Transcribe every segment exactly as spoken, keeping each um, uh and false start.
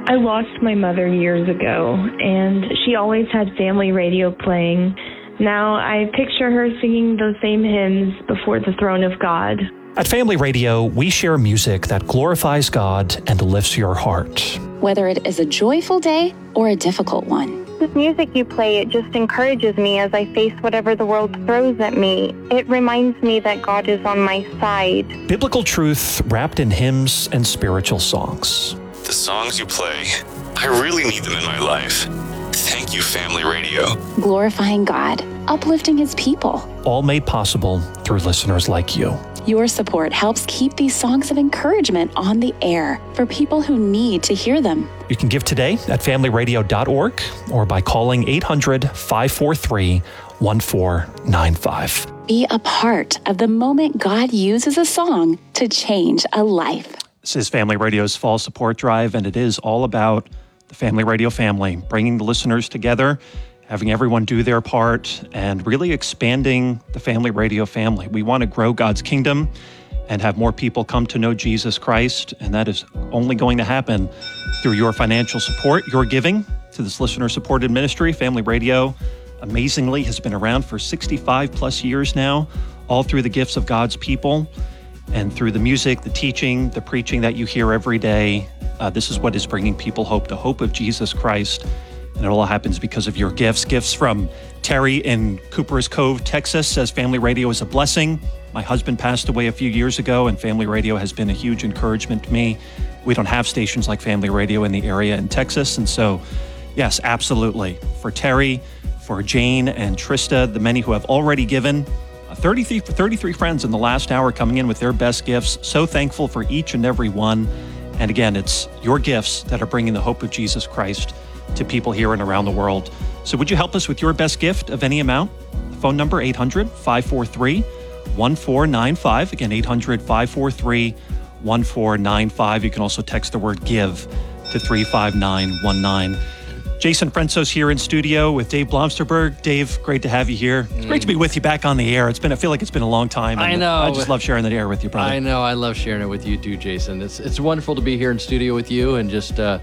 I lost my mother years ago, and she always had family radio playing. Now I picture her singing those same hymns before the throne of God. At Family Radio, we share music that glorifies God and lifts your heart. Whether it is a joyful day or a difficult one. The music you play, it just encourages me as I face whatever the world throws at me. It reminds me that God is on my side. Biblical truth wrapped in hymns and spiritual songs. The songs you play, I really need them in my life. Thank you, Family Radio. Glorifying God, uplifting His people. All made possible through listeners like you. Your support helps keep these songs of encouragement on the air for people who need to hear them. You can give today at family radio dot org or by calling eight hundred, five four three, one four nine five. Be a part of the moment God uses a song to change a life. This is Family Radio's Fall Support Drive, and it is all about the Family Radio family, bringing the listeners together, having everyone do their part, and really expanding the Family Radio family. We want to grow God's kingdom and have more people come to know Jesus Christ, and that is only going to happen through your financial support, your giving to this listener-supported ministry. Family Radio, amazingly, has been around for sixty-five plus years now, all through the gifts of God's people and through the music, the teaching, the preaching that you hear every day. Uh, this is what is bringing people hope, the hope of Jesus Christ. And it all happens because of your gifts. Gifts from Terry in Cooper's Cove, Texas, says Family Radio is a blessing. My husband passed away a few years ago, and Family Radio has been a huge encouragement to me. We don't have stations like Family Radio in the area in Texas. And so, yes, absolutely. For Terry, for Jane and Trista, the many who have already given, uh, thirty-three, thirty-three friends in the last hour coming in with their best gifts. So thankful for each and every one. And again, it's your gifts that are bringing the hope of Jesus Christ to people here and around the world. So would you help us with your best gift of any amount? The phone number, eight hundred, five four three, one four nine five. Again, eight hundred, five four three, one four nine five. You can also text the word GIVE to three five nine one nine. Jason Prensos here in studio with Dave Blomsterberg. Dave, great to have you here. It's great to be with you back on the air. It's been, I feel like it's been a long time. I know. I just love sharing that air with you, brother. I know. I love sharing it with you too, Jason. It's it's wonderful to be here in studio with you, and just uh,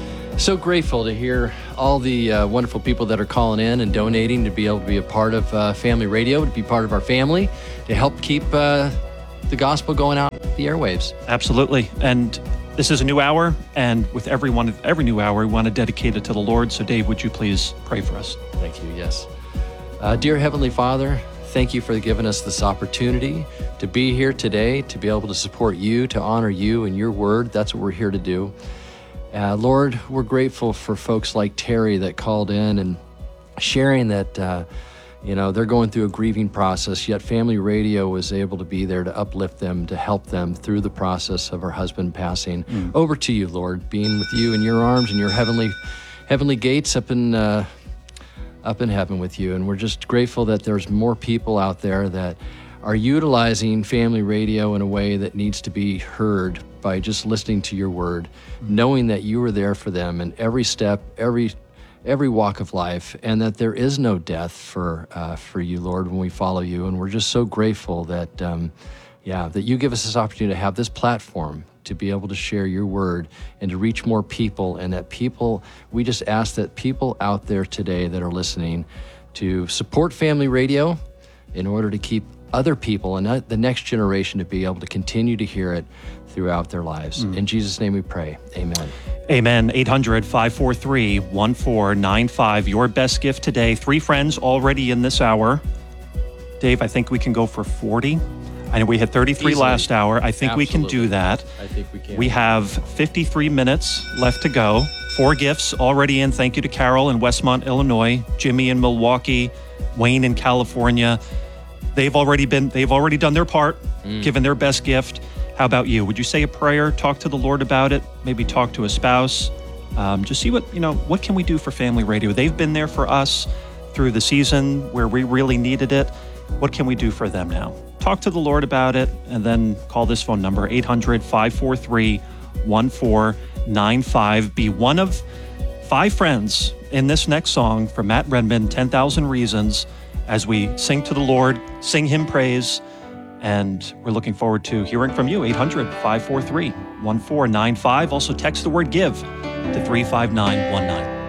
so grateful to hear all the uh, wonderful people that are calling in and donating to be able to be a part of uh, Family Radio, to be part of our family, to help keep uh, the gospel going out the airwaves. Absolutely. And this is a new hour, and with every one, every new hour, we want to dedicate it to the Lord. So, Dave, would you please pray for us? Thank you, yes. Uh, dear Heavenly Father, thank you for giving us this opportunity to be here today, to be able to support you, to honor you and your word. That's what we're here to do. Uh, Lord, we're grateful for folks like Terry that called in and sharing that, uh, you know, they're going through a grieving process, yet Family Radio was able to be there to uplift them, to help them through the process of her husband passing. Mm. Over to you, Lord, being with you in your arms and your heavenly heavenly gates up in uh, up in heaven with you. And we're just grateful that there's more people out there that are utilizing Family Radio in a way that needs to be heard by just listening to your word, mm. knowing that you are there for them in every step, every every walk of life, and that there is no death for uh, for you, Lord, when we follow you. And we're just so grateful that, um, yeah, that you give us this opportunity to have this platform to be able to share your word and to reach more people, and that people, we just ask that people out there today that are listening to support Family Radio in order to keep other people and the next generation to be able to continue to hear it throughout their lives. Mm. In Jesus' name we pray, amen. Amen. eight hundred, five four three, one four nine five. Your best gift today. Three friends already in this hour. Dave, I think we can go for forty. I know we had thirty-three Easily. Last hour. I think Absolutely. We can do that. I think we can. We have fifty-three minutes left to go. Four gifts already in. Thank you to Carol in Westmont, Illinois, Jimmy in Milwaukee, Wayne in California. They've already been, they've already done their part, mm. given their best gift. How about you? Would you say a prayer, talk to the Lord about it, maybe talk to a spouse, um, just see what, you know, what can we do for Family Radio? They've been there for us through the season where we really needed it. What can we do for them now? Talk to the Lord about it, and then call this phone number, eight hundred, five four three, one four nine five. Be one of five friends in this next song from Matt Redman, ten thousand Reasons, as we sing to the Lord, sing him praise. And we're looking forward to hearing from you, eight hundred, five four three, one four nine five. Also text the word GIVE to three five nine one nine.